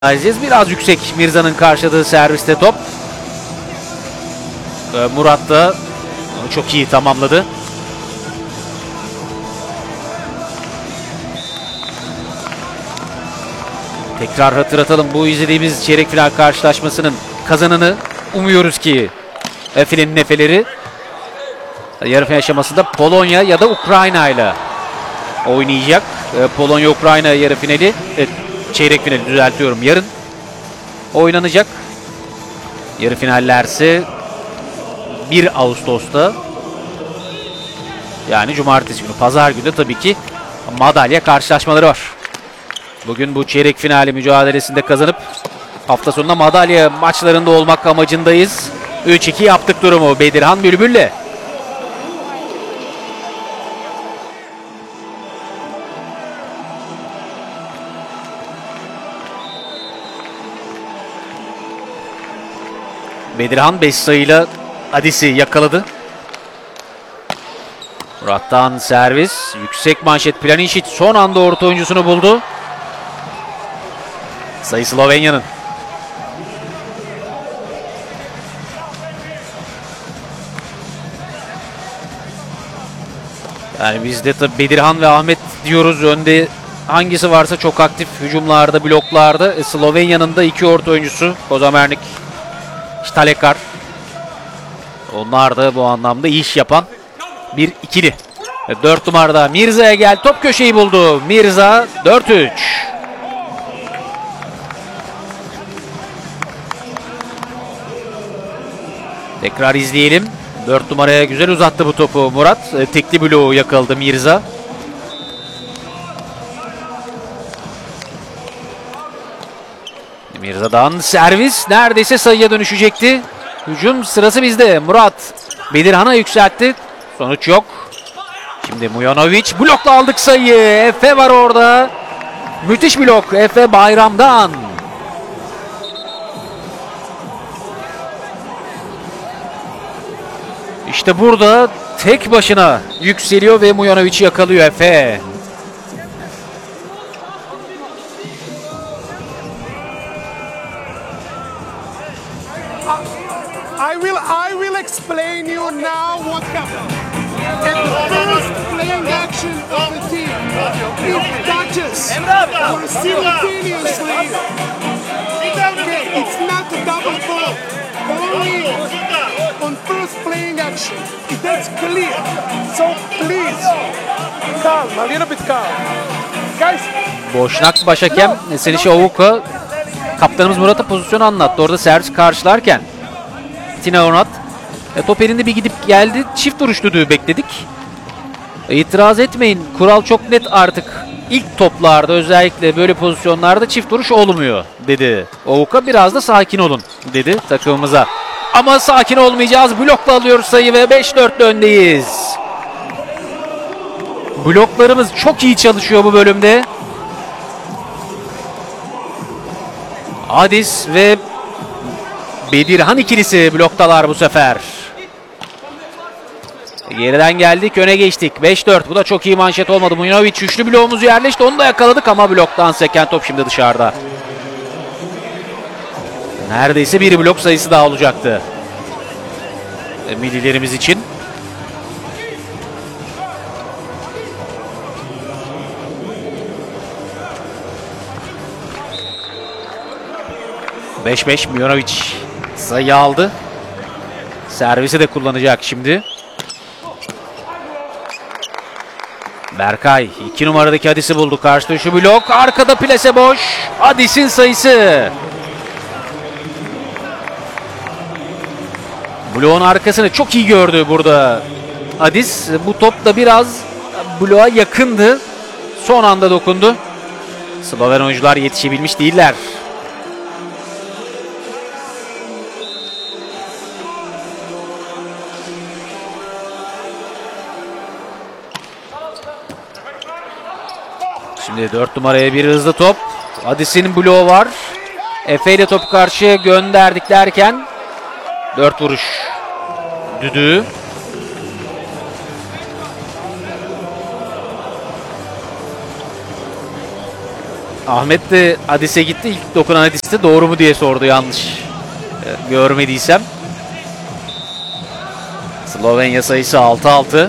Aziz biraz yüksek. Mirza'nın karşıladığı serviste top. Murat da çok iyi tamamladı. Tekrar hatırlatalım, bu izlediğimiz çeyrek final karşılaşmasının kazananı umuyoruz ki filenin nefeleri yarı final aşamasında Polonya ya da Ukrayna ile oynayacak. Polonya-Ukrayna yarı finali, çeyrek finali düzeltiyorum, yarın oynanacak. Yarı finallerse 1 Ağustos'ta, yani cumartesi günü, pazar günü tabii ki madalya karşılaşmaları var. Bugün bu çeyrek finali mücadelesinde kazanıp hafta sonunda madalya maçlarında olmak amacındayız. 3-2 yaptık durumu Bedirhan Bülbül'le. Bedirhan 5 sayıyla Adis'i yakaladı. Murat'tan servis. Yüksek manşet, Planinšić son anda orta oyuncusunu buldu. Sayı Slovenya'nın. Yani biz de tabii Bedirhan ve Ahmet diyoruz. Önde hangisi varsa çok aktif hücumlarda, bloklarda. Slovenya'nın da 2 orta oyuncusu Kozamernik, Štalekar. Onlar da bu anlamda iş yapan bir ikili. 4 numarada Mirza'ya gel. Top köşeyi buldu. Mirza 4-3. Tekrar izleyelim. 4 numaraya güzel uzattı bu topu Murat. Tekli bloğu yakaladı Mirza. Mirza'dan servis. Neredeyse sayıya dönüşecekti. Hücum sırası bizde. Murat Bedirhan'a yükseltti. Sonuç yok. Şimdi Mujanović, blokla aldık sayıyı. Efe var orada. Müthiş blok Efe Bayram'dan. İşte burada tek başına yükseliyor ve Mujanović'i yakalıyor Efe. I will explain you now what happened. At the first playing action of the team, it touches or simultaneously. Okay, it's not a double fault. Only on first playing action. That's clear. So please, calm, a little bit calm. Guys. Boşnak başhakem Selişe Ovuka, kaptanımız Murat'a pozisyonu anlattı. Orada servis karşılarken Tina Onat top elinde bir gidip geldi. Çift vuruş düdüğü bekledik. İtiraz etmeyin. Kural çok net artık. İlk toplarda özellikle böyle pozisyonlarda çift vuruş olmuyor dedi. Ovuka biraz da sakin olun dedi takımımıza. Ama sakin olmayacağız. Blokla alıyoruz sayı ve 5-4'le öndeyiz. Bloklarımız çok iyi çalışıyor bu bölümde. Adis ve Bedirhan ikilisi bloktalar bu sefer. Geriden geldik, öne geçtik. 5-4. Bu da çok iyi manşet olmadı. Mujanović, üçlü bloğumuzu yerleşti. Onu da yakaladık ama bloktan seken top şimdi dışarıda. Neredeyse bir blok sayısı daha olacaktı millilerimiz için. ...5-5 Mujanović sayı aldı. Servisi de kullanacak şimdi. Berkay 2 numaradaki Adis'i buldu. Karşıda şu blok. Arkada plase boş. Adis'in sayısı. Bloğun arkasını çok iyi gördü burada Adis. Bu top da biraz bloğa yakındı. Son anda dokundu. Sloven oyuncular yetişebilmiş değiller. Şimdi 4 numaraya bir hızlı top. Adis'in bloğu var. Efe ile topu karşıya gönderdik derken 4 vuruş düdüğü. Ahmet de Adis'e gitti. İlk dokunan Adis'te doğru mu diye sordu, yanlış görmediysem. Slovenya sayısı 6-6.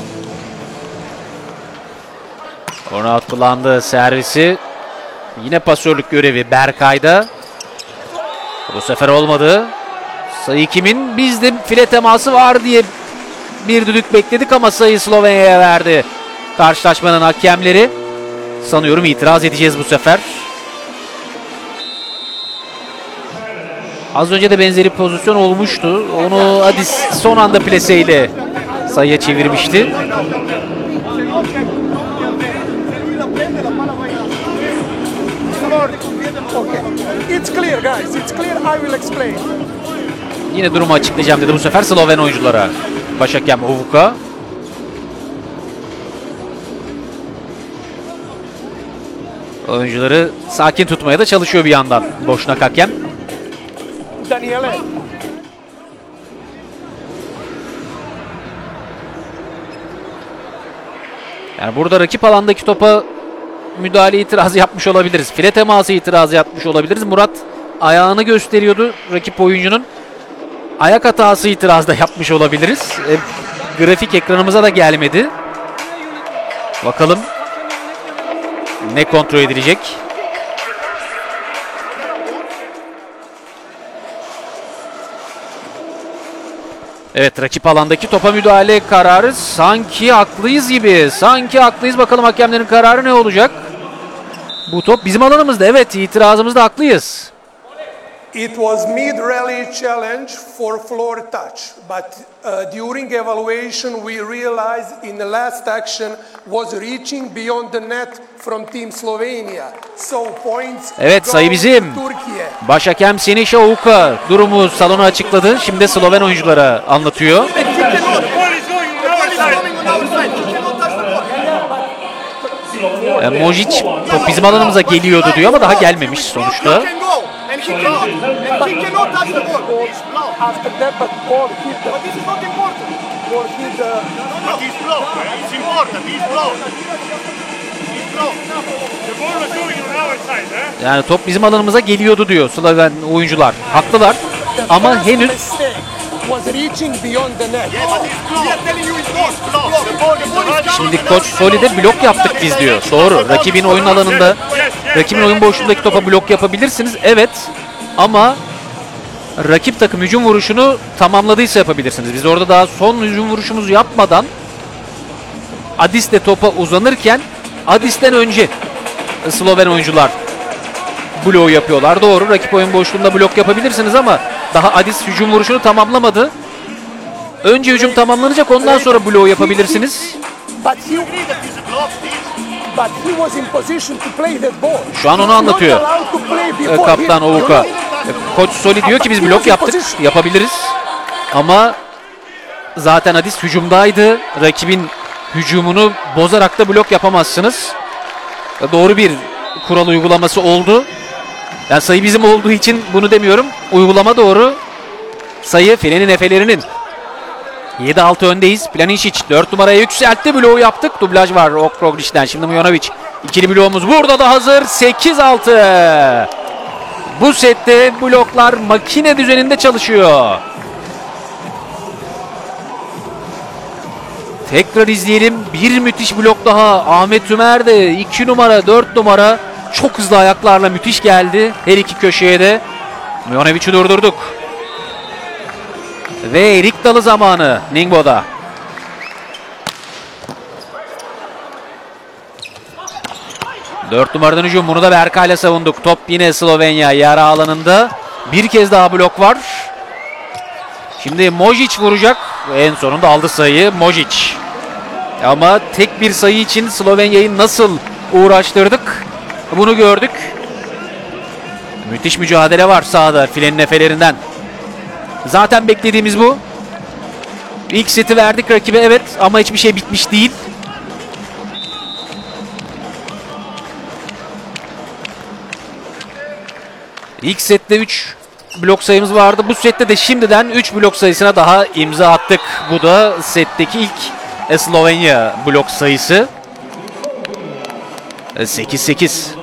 Ronald kullandı servisi. Yine pasörlük görevi Berkay'da. Bu sefer olmadı. Sayı kimin? Biz de file teması var diye bir düdük bekledik ama sayı Slovenya'ya verdi. Karşılaşmanın hakemleri. Sanıyorum itiraz edeceğiz bu sefer. Az önce de benzeri pozisyon olmuştu. Onu Adis son anda pleseyle sayıya çevirmişti. It's clear, guys. It's clear. I will explain. Yine durumu açıklayacağım dedi bu sefer Sloven oyunculara. Başhakem Ovuka. Oyuncuları sakin tutmaya da çalışıyor bir yandan Boşnak hakem. Daniele. Yani burada rakip alandaki topa müdahale itirazı yapmış olabiliriz. File teması itirazı yapmış olabiliriz. Murat ayağını gösteriyordu rakip oyuncunun. Ayak hatası itirazı da yapmış olabiliriz. Grafik ekranımıza da gelmedi. Bakalım ne kontrol edilecek? Evet, rakip alandaki topa müdahale kararı sanki haklıyız gibi. Sanki haklıyız. Bakalım hakemlerin kararı ne olacak? Bu top bizim alanımızda. Evet, itirazımızda haklıyız. It was mid-rally challenge for floor touch, but during evaluation we realized in the last action was reaching beyond the net from Team Slovenia. So points Evet, sayı bizim. Türkiye. Başhakem Siniša Uka durumu salona açıkladı. Şimdi de Sloven oyunculara anlatıyor. Mojić top bizim alanımıza geliyordu diyor ama daha gelmemiş sonuçta. And he cannot touch the ball. After that, but ball hit the... But this is not important. Ball hit the... But he's blocked. It's important. He's blocked. He's blocked. The ball was going on our side, Yani top bizim alanımıza geliyordu diyor Sloven oyuncular. Haklılar ama henüz was reaching beyond the net. Yeah, but he's blocked. We are telling you he's blocked. The ball is şimdi Koç Soli'de blok yaptık biz diyor. Doğru. Rakibin oyun alanında, rakibin oyun boşluğundaki topa blok yapabilirsiniz. Evet. Ama rakip takım hücum vuruşunu tamamladıysa yapabilirsiniz. Biz orada daha son hücum vuruşumuzu yapmadan Adis de topa uzanırken Adis'ten önce Sloven oyuncular bloğu yapıyorlar. Doğru. Rakip oyun boşluğunda blok yapabilirsiniz ama daha Adis hücum vuruşunu tamamlamadı. Önce hücum tamamlanacak, ondan sonra bloğu yapabilirsiniz. Şu an onu anlatıyor kaptan Ovuka. Koç Soli diyor ki biz blok yaptık, yapabiliriz. Ama zaten Adis hücumdaydı. Rakibin hücumunu bozarak da blok yapamazsınız. Doğru bir kural uygulaması oldu. Yani sayı bizim olduğu için bunu demiyorum. Uygulama doğru. Sayı filenin efelerinin. 7-6 öndeyiz. Planisic 4 numaraya yükseltti. Bloğu yaptık. Dublaj var Okroglic'den. Şimdi Mujanovic. İkili bloğumuz burada da hazır. 8-6. Bu sette bloklar makine düzeninde çalışıyor. Tekrar izleyelim. Bir müthiş blok daha. Ahmet Tümer de 2 numara 4 numara. Çok hızlı ayaklarla müthiş geldi. Her iki köşeye de. Mujanovic'i durdurduk. Ve Erik Dalı zamanı Ningbo'da. Dört numaradan hücum. Bunu da Berkay'la savunduk. Top yine Slovenya yarı alanında. Bir kez daha blok var. Şimdi Mojić vuracak. En sonunda aldı sayıyı Mojić. Ama tek bir sayı için Slovenya'yı nasıl uğraştırdık bunu gördük. Müthiş mücadele var sahada filenin efelerinden. Zaten beklediğimiz bu. İlk seti verdik rakibe, evet, ama hiçbir şey bitmiş değil. İlk sette 3 blok sayımız vardı. Bu sette de şimdiden 3 blok sayısına daha imza attık. Bu da setteki ilk Slovenya blok sayısı. 8-8.